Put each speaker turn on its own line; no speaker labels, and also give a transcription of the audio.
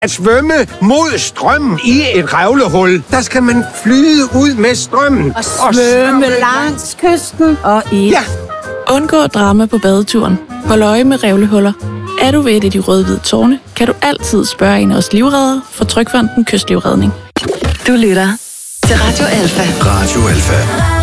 At svømme mod strømmen i et revlehul, der skal man flyde ud med strømmen.
Og svømme langs kysten og i...
Ja.
Undgå drama på badeturen. Hold øje med revlehuller. Er du ved et af de røde-hvide tårne, kan du altid spørge en af os livreddere fra Trygfonden Kystlivredning.
Du lytter til Radio Alfa.
Radio Alfa.